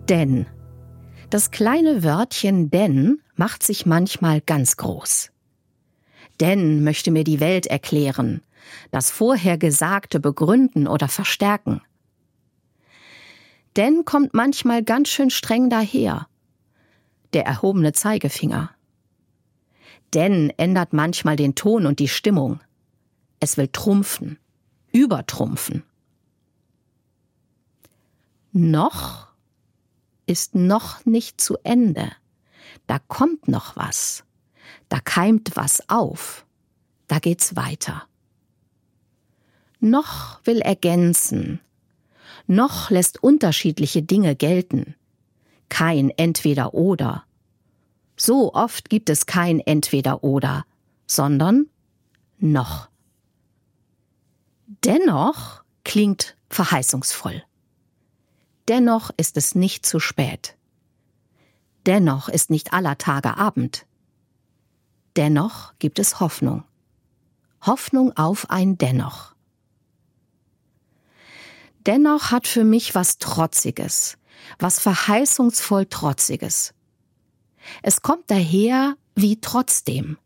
Denn. Das kleine Wörtchen denn macht sich manchmal ganz groß. Denn möchte mir die Welt erklären, das vorher Gesagte begründen oder verstärken. Denn kommt manchmal ganz schön streng daher, der erhobene Zeigefinger. Denn ändert manchmal den Ton und die Stimmung. Es will trumpfen, übertrumpfen. Noch ist noch nicht zu Ende. Da kommt noch was. Da keimt was auf. Da geht's weiter. Noch will ergänzen. Noch lässt unterschiedliche Dinge gelten. Kein Entweder-Oder. So oft gibt es kein Entweder-Oder, sondern noch. Dennoch klingt verheißungsvoll. Dennoch ist es nicht zu spät. Dennoch ist nicht aller Tage Abend. Dennoch gibt es Hoffnung. Hoffnung auf ein Dennoch. Dennoch hat für mich was Trotziges, was verheißungsvoll Trotziges. Es kommt daher wie trotzdem.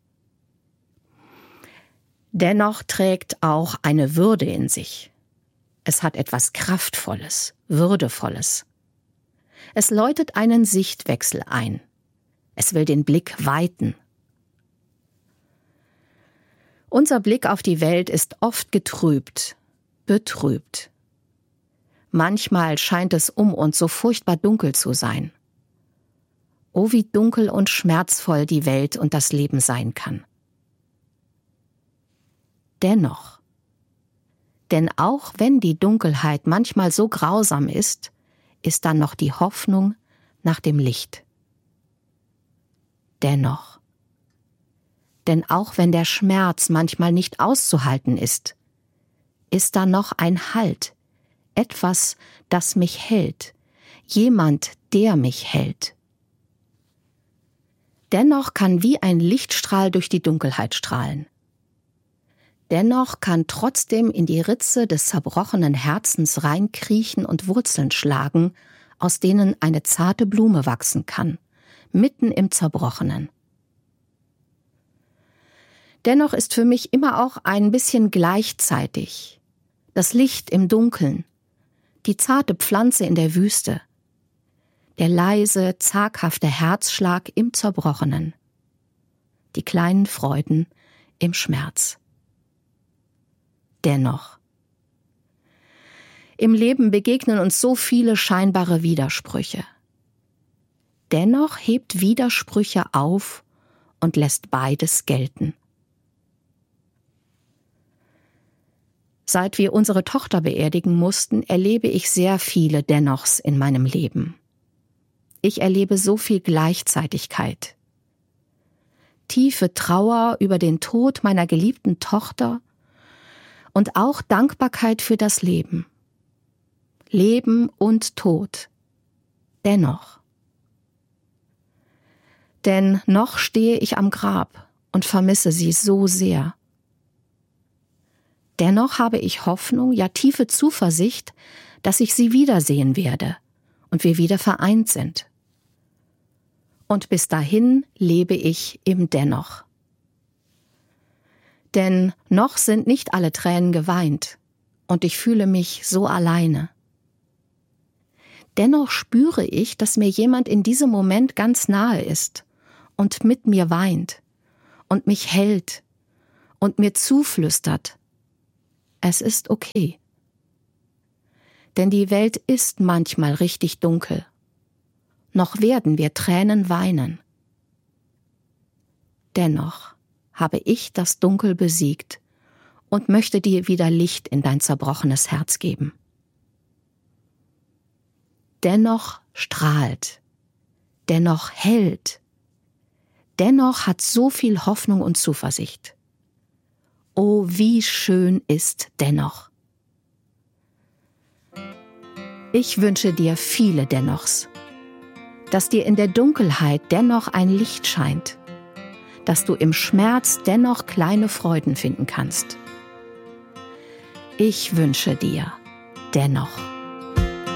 Dennoch trägt auch eine Würde in sich. Es hat etwas Kraftvolles, Würdevolles. Es läutet einen Sichtwechsel ein. Es will den Blick weiten. Unser Blick auf die Welt ist oft getrübt, betrübt. Manchmal scheint es um uns so furchtbar dunkel zu sein. Oh, wie dunkel und schmerzvoll die Welt und das Leben sein kann. Dennoch, denn auch wenn die Dunkelheit manchmal so grausam ist dann noch die Hoffnung nach dem Licht. Dennoch. Denn auch wenn der Schmerz manchmal nicht auszuhalten ist da noch ein Halt, etwas, das mich hält, jemand, der mich hält. Dennoch kann wie ein Lichtstrahl durch die Dunkelheit strahlen. Dennoch kann trotzdem in die Ritze des zerbrochenen Herzens reinkriechen und Wurzeln schlagen, aus denen eine zarte Blume wachsen kann, mitten im Zerbrochenen. Dennoch ist für mich immer auch ein bisschen gleichzeitig das Licht im Dunkeln, die zarte Pflanze in der Wüste, der leise, zaghafte Herzschlag im Zerbrochenen, die kleinen Freuden im Schmerz. Dennoch. Im Leben begegnen uns so viele scheinbare Widersprüche. Dennoch hebt Widersprüche auf und lässt beides gelten. Seit wir unsere Tochter beerdigen mussten, erlebe ich sehr viele Dennochs in meinem Leben. Ich erlebe so viel Gleichzeitigkeit. Tiefe Trauer über den Tod meiner geliebten Tochter und auch Dankbarkeit für das Leben. Leben und Tod. Dennoch. Denn noch stehe ich am Grab und vermisse sie so sehr. Dennoch habe ich Hoffnung, ja tiefe Zuversicht, dass ich sie wiedersehen werde und wir wieder vereint sind. Und bis dahin lebe ich im Dennoch. Denn noch sind nicht alle Tränen geweint und ich fühle mich so alleine. Dennoch spüre ich, dass mir jemand in diesem Moment ganz nahe ist und mit mir weint und mich hält und mir zuflüstert: Es ist okay. Denn die Welt ist manchmal richtig dunkel. Noch werden wir Tränen weinen. Dennoch habe ich das Dunkel besiegt und möchte dir wieder Licht in dein zerbrochenes Herz geben. Dennoch strahlt, dennoch hält, dennoch hat so viel Hoffnung und Zuversicht. Oh, wie schön ist dennoch. Ich wünsche dir viele Dennochs, dass dir in der Dunkelheit dennoch ein Licht scheint, dass du im Schmerz dennoch kleine Freuden finden kannst. Ich wünsche dir dennoch.